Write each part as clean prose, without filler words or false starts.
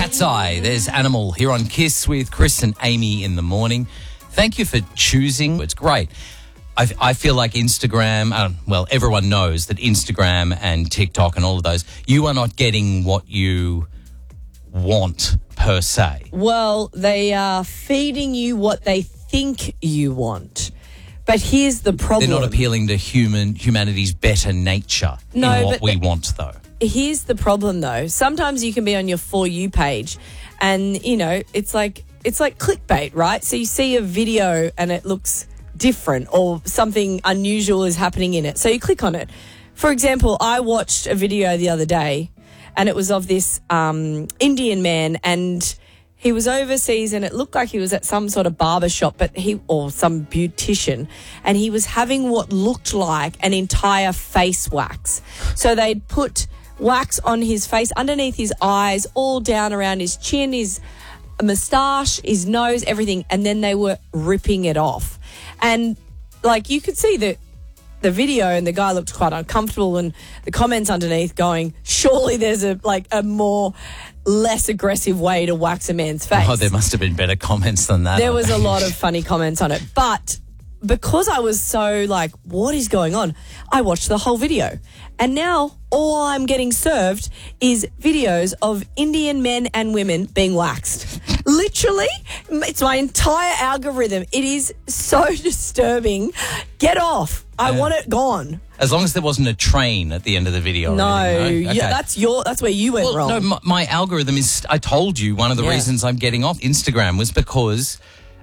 Cat's Eye. There's Animal here on Kiss with Chris and Amy in the morning. Thank you for choosing. It's great. I feel like Instagram, everyone knows that Instagram and TikTok and all of those, you are not getting what you want per se. Well, they are feeding you what they think you want. But here's the problem. They're not appealing to humanity's better nature in what we want, though. Here's the problem, though. Sometimes you can be on your For You page and, you know, it's like clickbait, right? So you see a video and it looks different or something unusual is happening in it. So you click on it. For example, I watched a video the other day and it was of this Indian man and he was overseas and it looked like he was at some sort of barber shop or some beautician, and he was having what looked like an entire face wax. So they'd put wax on his face, underneath his eyes, all down around his chin, his moustache, his nose, everything, and then they were ripping it off. And, like, you could see the video and the guy looked quite uncomfortable and the comments underneath going, surely there's a more less aggressive way to wax a man's face. Oh, there must have been better comments than that. There was a lot of funny comments on it. But because I was so like, what is going on? I watched the whole video. And now all I'm getting served is videos of Indian men and women being waxed. Literally, it's my entire algorithm. It is so disturbing. Get off. I want it gone. As long as there wasn't a train at the end of the video. No, okay. that's where you went wrong. No, my algorithm is, I told you, one of the reasons I'm getting off Instagram was because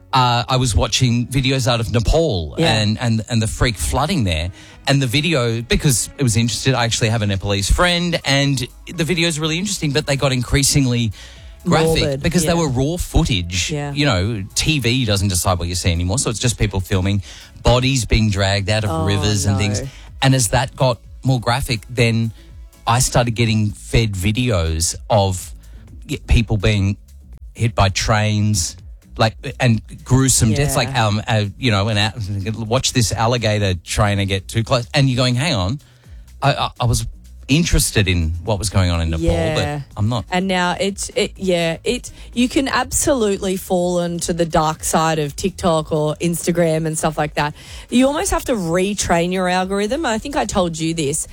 I was watching videos out of Nepal and the freak flooding there. And the video, because it was interesting, I actually have a Nepalese friend and the video is really interesting, but they got increasingly graphic morbid, because they were raw footage. Yeah. You know, TV doesn't decide what you see anymore, so it's just people filming bodies being dragged out of rivers and things. And as that got more graphic, then I started getting fed videos of people being hit by trains, and gruesome deaths, watch this alligator trying to get too close, and you're going, hang on, I was interested in what was going on in Nepal, but I'm not. And now you can absolutely fall into the dark side of TikTok or Instagram and stuff like that. You almost have to retrain your algorithm. I think I told you this.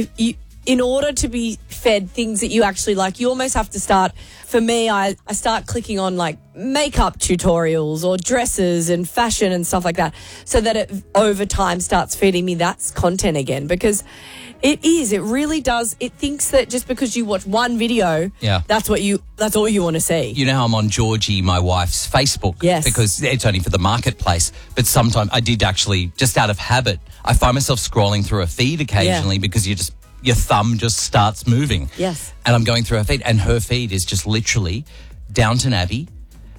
In order to be fed things that you actually like, you almost have to start. For me, I start clicking on like makeup tutorials or dresses and fashion and stuff like that, so that it over time starts feeding me that content again, because it really does. It thinks that just because you watch one video, that's all you want to see. You know how I'm on Georgie, my wife's Facebook? Yes. Because it's only for the marketplace. But sometimes I did actually, just out of habit, I find myself scrolling through a feed occasionally because your thumb just starts moving. Yes. And I'm going through her feed, and her feed is just literally Downton Abbey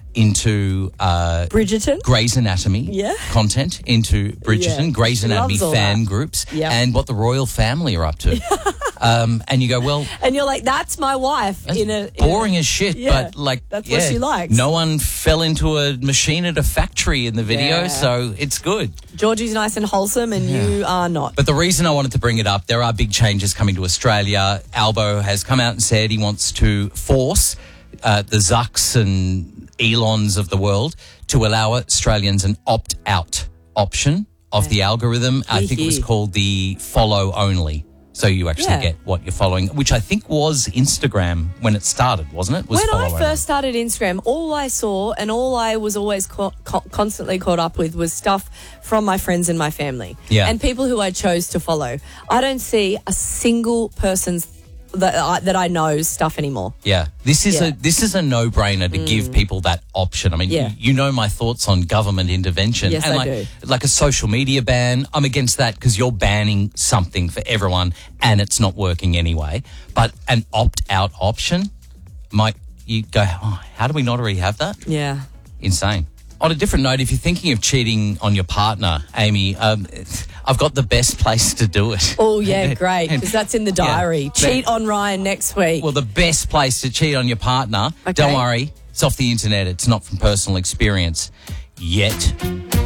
into Bridgerton, Grey's Anatomy content, into Bridgerton, Grey's Anatomy fan groups, and what the royal family are up to. And you go, well, and you're like, that's my wife. Boring as shit, but that's what she likes. No one fell into a machine at a factory in the video, so it's good. Georgie's nice and wholesome, and you are not. But the reason I wanted to bring it up, there are big changes coming to Australia. Albo has come out and said he wants to force the Zucks and Elons of the world to allow Australians an opt-out option of the algorithm. I think it was called the follow only. So you actually get what you're following, which I think was Instagram when it started, wasn't it? When I first started Instagram, all I saw and all I was always constantly caught up with was stuff from my friends and my family and people who I chose to follow. I don't see a single person's that I know stuff anymore. Yeah, this is a no-brainer to give people that option. I mean, you know my thoughts on government intervention. Yes, and I do. Like a social media ban, I'm against that because you're banning something for everyone and it's not working anyway. But an opt-out option, you go, how do we not already have that? Yeah. Insane. On a different note, if you're thinking of cheating on your partner, Amy, I've got the best place to do it. Oh, yeah, great, because that's in the diary. Cheat on Ryan next week. Well, the best place to cheat on your partner, don't worry, it's off the internet. It's not from personal experience yet.